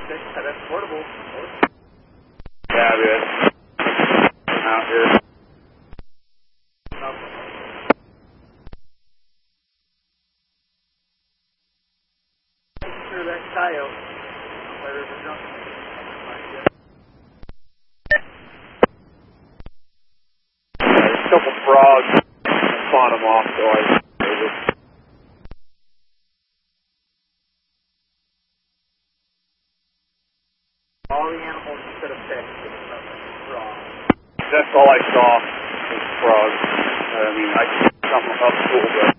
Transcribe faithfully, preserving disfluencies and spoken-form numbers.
That's portable. Yeah, it is. Out here. Sure, that coyote. There's a jump. There's a couple frogs. I fought them off, so I saved it. All the animals you could have picked was frogs. That's all I saw was frogs. I mean, I could come up cool, but